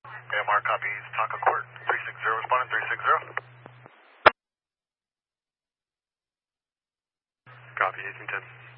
AMR copies Tonka Court, 360, responding 360. Copy, 1810.